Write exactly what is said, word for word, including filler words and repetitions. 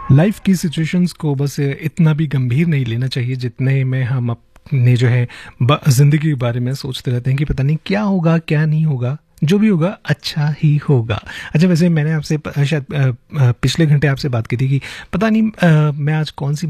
Life की situations को बस इतना भी गंभीर नहीं लेना चाहिए जितने में हम अपने जो है ब- जिंदगी के बारे में सोचते रहते हैं कि पता नहीं क्या होगा क्या नहीं होगा, जो भी होगा अच्छा ही होगा। अच्छा, वैसे मैंने आपसे प- शायद अ, अ, पिछले घंटे आपसे बात की थी कि पता नहीं अ, मैं आज कौन सी